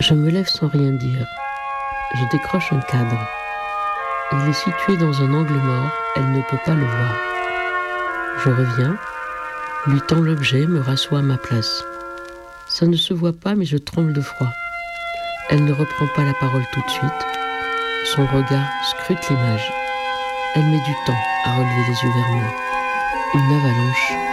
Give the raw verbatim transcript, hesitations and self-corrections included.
Je me lève sans rien dire. Je décroche un cadre. Il est situé dans un angle mort, elle ne peut pas le voir. Je reviens, lui tends l'objet, me rassois à ma place. Ça ne se voit pas, mais je tremble de froid. Elle ne reprend pas la parole tout de suite. Son regard scrute l'image. Elle met du temps à relever les yeux vers moi. Une avalanche